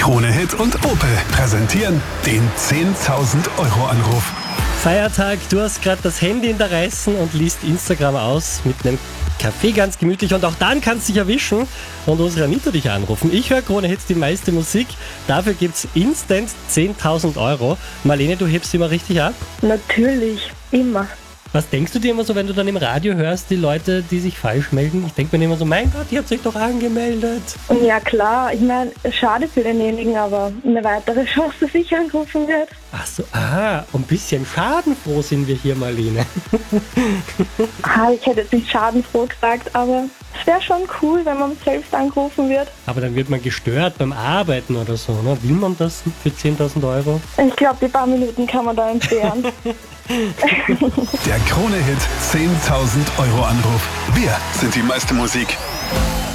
Krone Hit und Opel präsentieren den 10.000 Euro Anruf. Feiertag, du hast gerade das Handy in der Reißen und liest Instagram aus mit einem Kaffee ganz gemütlich und auch dann kannst du dich erwischen und unsere Anita dich anrufen. Ich höre Krone Hits, die meiste Musik. Dafür gibt's instant 10.000 Euro. Marlene, du hebst immer richtig ab? Natürlich, immer. Was denkst du dir immer so, wenn du dann im Radio hörst, die Leute, die sich falsch melden? Ich denke mir immer so, mein Gott, ihr habt euch doch angemeldet. Ja klar, ich meine, schade für denjenigen, aber eine weitere Chance, dass ich angerufen wird. Ach so, ein bisschen schadenfroh sind wir hier, Marlene. Ich hätte jetzt nicht schadenfroh gesagt, aber es wäre schon cool, wenn man selbst angerufen wird. Aber dann wird man gestört beim Arbeiten oder so, ne? Will man das für 10.000 Euro? Ich glaube, die paar Minuten kann man da entbehren. Der Krone Hit 10.000 Euro Anruf. Wir sind die meiste Musik.